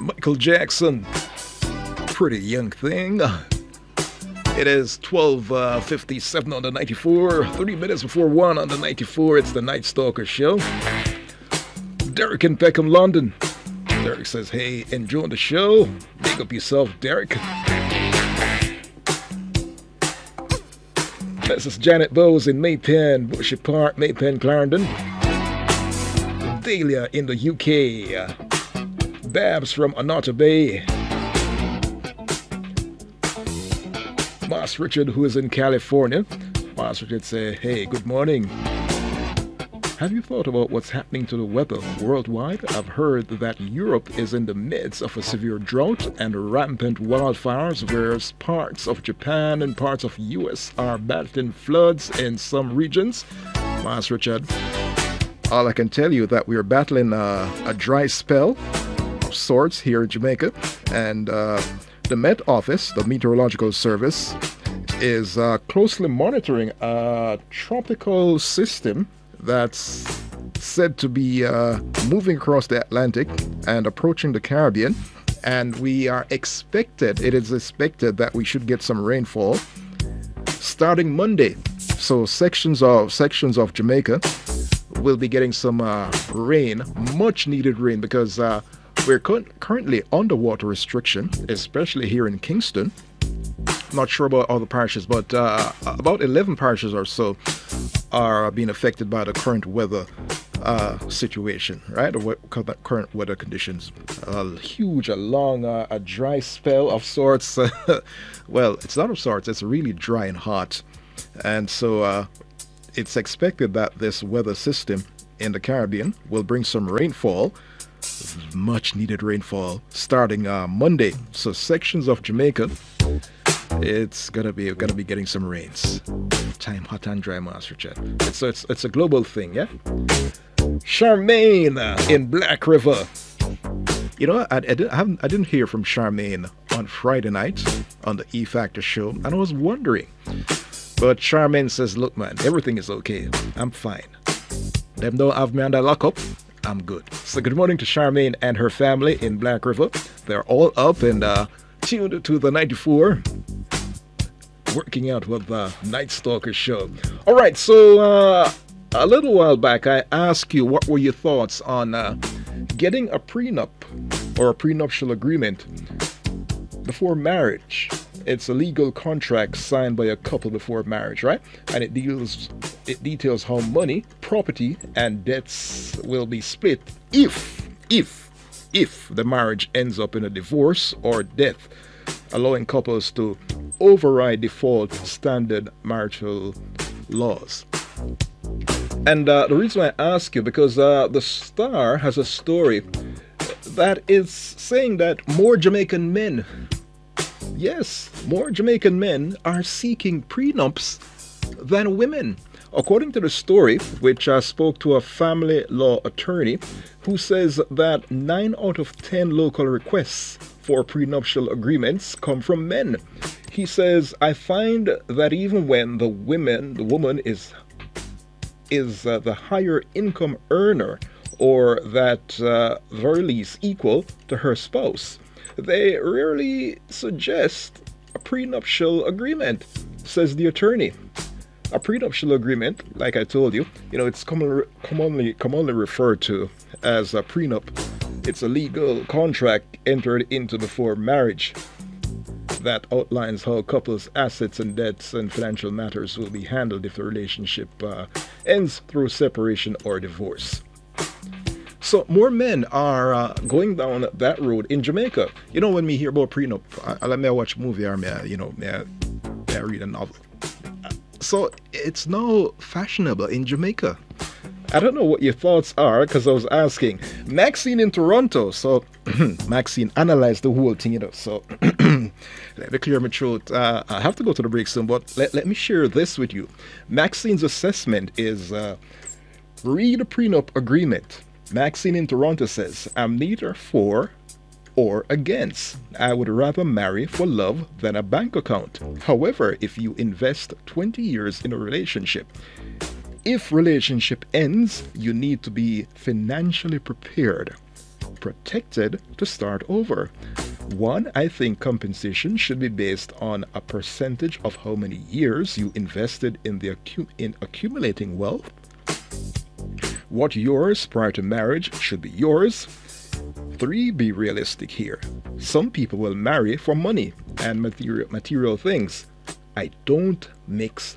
Michael Jackson. Pretty young thing. It is 12:57 on the 94. 3 minutes before 1 on the 94. It's the Night Stalker Show. Derek in Peckham, London. Derek says, hey, enjoying the show. Make up yourself, Derek. This is Janet Bowes in Maypen, Bushy Park, Maypen, Clarendon. Dahlia in the UK. Babs from Onotta Bay. Mas Richard, who is in California. Mas Richard say, hey, good morning. Have you thought about what's happening to the weather worldwide? I've heard that Europe is in the midst of a severe drought and rampant wildfires, whereas parts of Japan and parts of US are battling floods in some regions. Mas Richard, all I can tell you that we're battling a dry spell of sorts here in Jamaica, and the Met Office, the Meteorological Service, is closely monitoring a tropical system that's said to be moving across the Atlantic and approaching the Caribbean. And it is expected that we should get some rainfall starting Monday. So sections of Jamaica will be getting some rain, much needed rain, because we're currently under water restriction, especially here in Kingston. Not sure about other parishes, but about 11 parishes or so are being affected by the current weather situation, right? The current weather conditions. A long, a dry spell of sorts. Well, it's not of sorts, it's really dry and hot. And so it's expected that this weather system in the Caribbean will bring some rainfall, much needed rainfall, starting Monday. So sections of Jamaica, it's gonna be getting some rains. Time hot and dry, Master Chat. It's a global thing, yeah. Charmaine in Black River. You know, I didn't hear from Charmaine on Friday night on the E Factor show, and I was wondering. But Charmaine says, "Look, man, everything is okay. I'm fine. Them don't have me under lockup. I'm good." So good morning to Charmaine and her family in Black River. They're all up and tuned to the 94. Working out with the Night Stalker show. All right, so a little while back, I asked you what were your thoughts on getting a prenup or a prenuptial agreement before marriage. It's a legal contract signed by a couple before marriage, right? And it details how money, property, and debts will be split if the marriage ends up in a divorce or death, allowing couples to override default standard marital laws. And the reason I ask you, because the Star has a story that is saying that more Jamaican men, yes, more Jamaican men are seeking prenups than women. According to the story, which I spoke to a family law attorney who says that 9 out of 10 local requests for prenuptial agreements come from men. He says, I find that even when the woman is the higher income earner, or that very least equal to her spouse, they rarely suggest a prenuptial agreement, says the attorney. A prenuptial agreement, like I told you, it's commonly referred to as a prenup. It's a legal contract entered into before marriage that outlines how couples' assets and debts and financial matters will be handled if the relationship ends through separation or divorce. So more men are going down that road in Jamaica. When we hear about prenup, I may watch a movie or may I read a novel. So it's now fashionable in Jamaica. I don't know what your thoughts are, because I was asking Maxine in Toronto. So Maxine analyzed the whole thing, So let me clear my throat. I have to go to the break soon, but let me share this with you. Maxine's assessment is read a prenup agreement. Maxine in Toronto says, I'm neither for or against. I would rather marry for love than a bank account. However, if you invest 20 years in a relationship, if relationship ends, you need to be financially prepared. protected to start over. One, I think compensation should be based on a percentage of how many years you invested in in accumulating wealth. What yours prior to marriage should be yours. 3, be realistic here. Some people will marry for money and material things. I don't mix